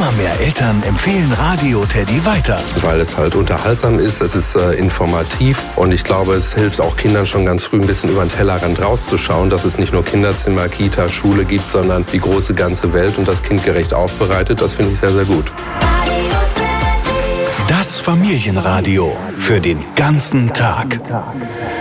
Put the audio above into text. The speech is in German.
Immer mehr Eltern empfehlen Radio Teddy weiter. Weil es halt unterhaltsam ist, es ist informativ und ich glaube, es hilft auch Kindern schon ganz früh ein bisschen über den Tellerrand rauszuschauen, dass es nicht nur Kinderzimmer, Kita, Schule gibt, sondern die große ganze Welt und das kindgerecht aufbereitet. Das finde ich sehr, sehr gut. Das Familienradio für den ganzen Tag.